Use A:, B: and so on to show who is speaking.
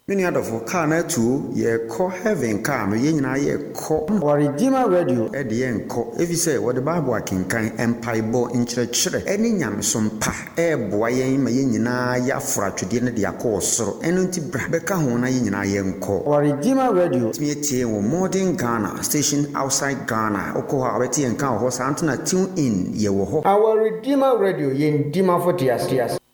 A: Many other for car na too, ye call heaven car, no yen ye call or Redeemer Radio at the end call. If you say what the Bible can empire bo in church, any yam some pa, boy, my yina ya frat to dinner the course, so enunti brabeka hona yina yen call. Or Redeemer Radio, me or modern Ghana, station outside Ghana, Okoha, Betty and Cow, Horse Antona tune in, ye wo. Our Redeemer Radio, yen Dima for Tias.